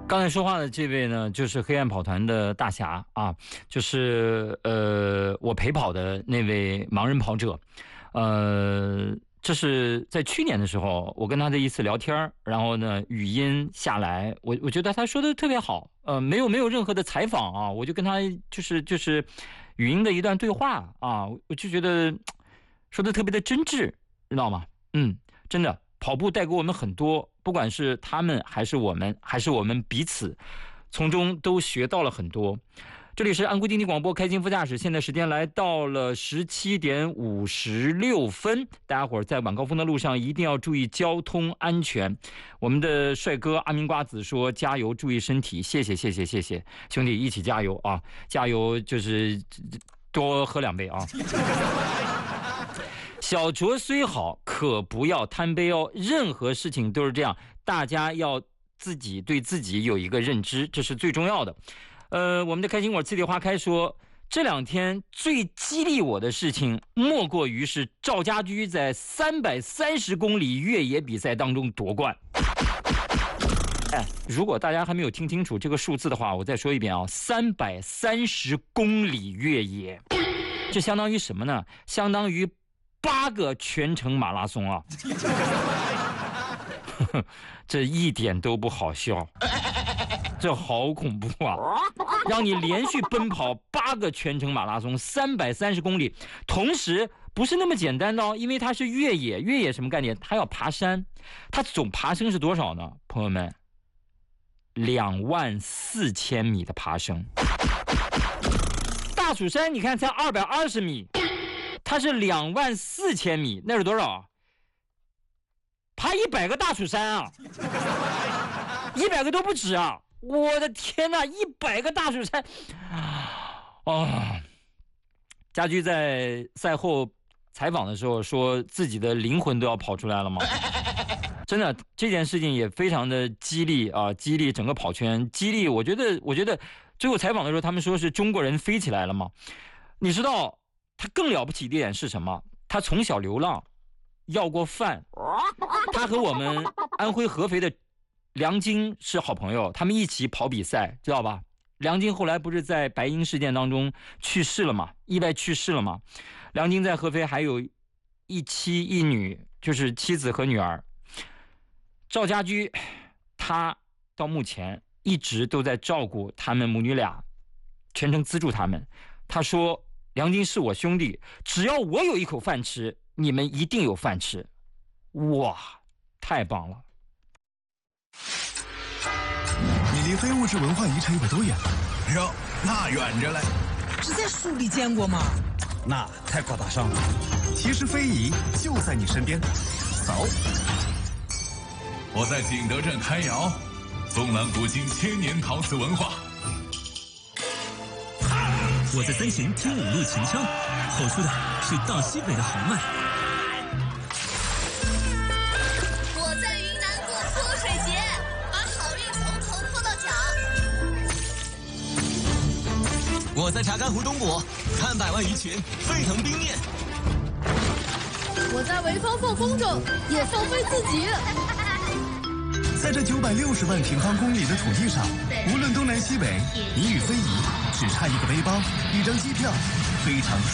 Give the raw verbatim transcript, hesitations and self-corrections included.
刚才说话的这位呢，就是黑暗跑团的大侠啊，就是呃我陪跑的那位盲人跑者，呃，这是在去年的时候，我跟他的一次聊天，然后呢语音下来，我我觉得他说的特别好，呃，没有没有任何的采访啊，我就跟他就是就是语音的一段对话啊，我就觉得说的特别的真挚，知道吗？嗯，真的。跑步带给我们很多，不管是他们还是我们，还是我们彼此，从中都学到了很多。这里是安徽经济广播开心副驾驶，现在时间来到了十七点五十六分，大家伙儿在晚高峰的路上一定要注意交通安全。我们的帅哥阿明瓜子说：“加油，注意身体。”谢谢，谢谢，谢谢，兄弟一起加油啊！加油就是多喝两杯啊。小酌虽好，可不要贪杯哦。任何事情都是这样，大家要自己对自己有一个认知，这是最重要的。呃，我们的开心果次第花开说，这两天最激励我的事情，莫过于是赵家驹在三百三十公里越野比赛当中夺冠。哎，如果大家还没有听清楚这个数字的话，我再说一遍啊，三百三十公里越野，这相当于什么呢？相当于八个全程马拉松啊！这一点都不好笑，这好恐怖啊！让你连续奔跑八个全程马拉松，三百三十公里，同时不是那么简单的哦，因为它是越野，越野什么概念？它要爬山，它总爬升是多少呢？朋友们，两万四千米的爬升。大蜀山你看才二百二十米。它是两万四千米，那是多少？爬一百个大蜀山啊，一百个都不止啊！我的天哪，一百个大蜀山哦！家驹在赛后采访的时候说，自己的灵魂都要跑出来了吗？真的，这件事情也非常的激励啊，激励整个跑圈，激励。我觉得，我觉得最后采访的时候，他们说是中国人飞起来了吗？你知道？他更了不起的一点是什么？他从小流浪，要过饭。他和我们安徽合肥的梁晶是好朋友，他们一起跑比赛，知道吧？梁晶后来不是在白银事件当中去世了吗？意外去世了吗？梁晶在合肥还有一妻一女，就是妻子和女儿。赵家驹，他到目前一直都在照顾他们母女俩，全程资助他们。他说。梁晶是我兄弟，只要我有一口饭吃，你们一定有饭吃。哇，太棒了！ 你离非物质文化遗产有多远了？ 哟，那远着嘞。 只在书里见过吗？ 那太高大上了。 其实非遗就在你身边。走。 我在景德镇开窑，纵览古今千年陶瓷文化。 我在三秦听五路秦腔，吼出的是大西北的豪迈。 我在云南过泼水节，把好运从头泼到脚。 我在查干湖东部看百万鱼群沸腾冰面。 我在潍坊放风筝，也放飞自己。 在这九百六十万平方公里的土地上，无论东南西北，你与非遗只差一个背包、一张机票，非常。